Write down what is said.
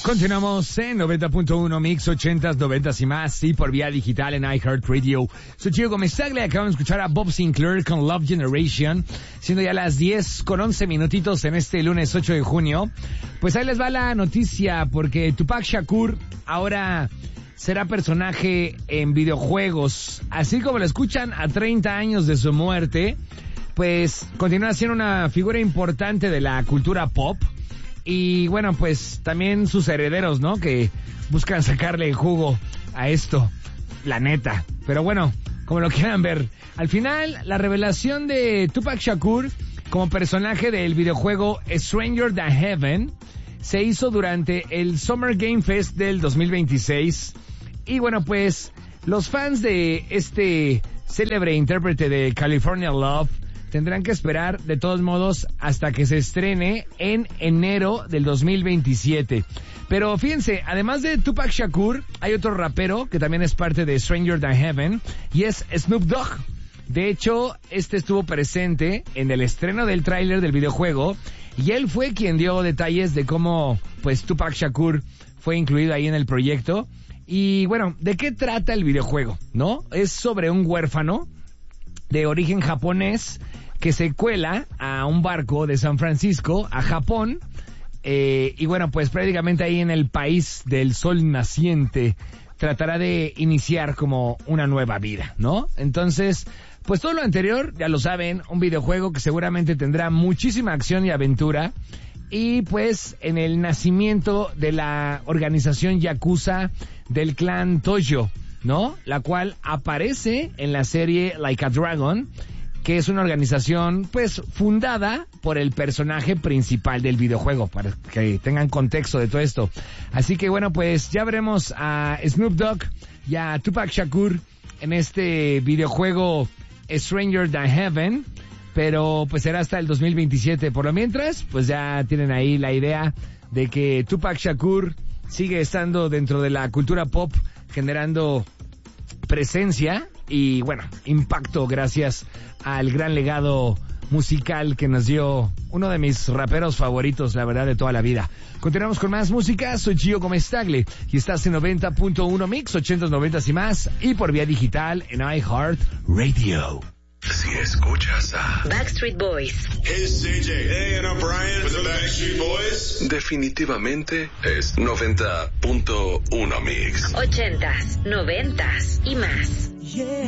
Continuamos en 90.1 Mix 80s, 90s y más, y por vía digital en iHeartRadio. Soy Chico Gómez Tagle, acabamos de escuchar a Bob Sinclair con Love Generation, siendo ya las 10:11 minutitos en este lunes 8 de junio. Pues ahí les va la noticia, porque Tupac Shakur ahora será personaje en videojuegos. Así como lo escuchan, a 30 años de su muerte, pues continúa siendo una figura importante de la cultura pop. Y bueno, pues también sus herederos, ¿no? Que buscan sacarle jugo a esto, la neta. Pero bueno, como lo quieran ver. Al final, la revelación de Tupac Shakur como personaje del videojuego Stranger Than Heaven se hizo durante el Summer Game Fest del 2026. Y bueno, pues los fans de este célebre intérprete de California Love tendrán que esperar, de todos modos, hasta que se estrene en enero del 2027. Pero fíjense, además de Tupac Shakur, hay otro rapero que también es parte de Stranger Than Heaven, y es Snoop Dogg. De hecho, este estuvo presente en el estreno del tráiler del videojuego, y él fue quien dio detalles de cómo, pues, Tupac Shakur fue incluido ahí en el proyecto. Y bueno, ¿de qué trata el videojuego? ¿No? Es sobre un huérfano de origen japonés que se cuela a un barco de San Francisco a Japón, y bueno, pues prácticamente ahí en el país del sol naciente tratará de iniciar como una nueva vida, ¿no? Entonces, pues todo lo anterior, ya lo saben, un videojuego que seguramente tendrá muchísima acción y aventura, y pues en el nacimiento de la organización yakuza del clan Tojo, ¿no? La cual aparece en la serie Like a Dragon, que es una organización, pues, fundada por el personaje principal del videojuego, para que tengan contexto de todo esto. Así que, bueno, pues, ya veremos a Snoop Dogg y a Tupac Shakur en este videojuego Stranger Than Heaven, pero, pues, será hasta el 2027. Por lo mientras, pues, ya tienen ahí la idea de que Tupac Shakur sigue estando dentro de la cultura pop, generando presencia y, bueno, impacto gracias al gran legado musical que nos dio uno de mis raperos favoritos, la verdad, de toda la vida. Continuamos con más música. Soy Gio Gómez Tagle y estás en 90.1 Mix, 80s, 90s y más, y por vía digital en iHeartRadio. Si escuchas a Backstreet Boys, It's CJ. Hey, and I'm Brian with the Backstreet Boys. Definitivamente es 90.1 Mix. 80s, 90s y más.